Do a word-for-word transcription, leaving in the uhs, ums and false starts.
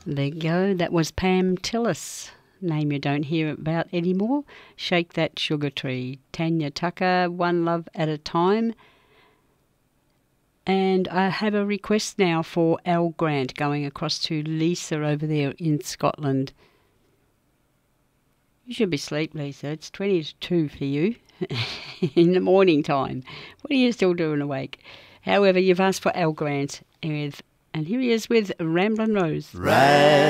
There you go. That was Pam Tillis. Name you don't hear about anymore. Shake That Sugar Tree. Tanya Tucker, One Love at a Time. And I have a request now for Al Grant going across to Lisa over there in Scotland. You should be asleep, Lisa. It's twenty to two for you in the morning time. What are you still doing awake? However, you've asked for Al Grant, with, and here he is with Ramblin' Rose. Right.